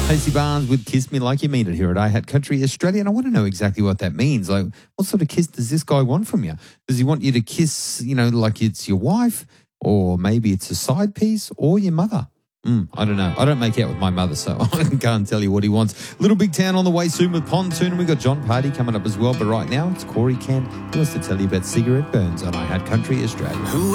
Casey Barnes with Kiss Me Like You Mean It here at I Hat Country Australia. And I want to know exactly what that means. Like, what sort of kiss does this guy want from you? Does he want you to kiss, like it's your wife, or maybe it's a side piece, or your mother? I don't know. I don't make out with my mother, so I can't tell you what he wants. Little Big Town on the way soon with Pontoon, and we've got John Party coming up as well. But right now, it's Corey Kent who wants to tell you about cigarette burns on I Had Country Australia.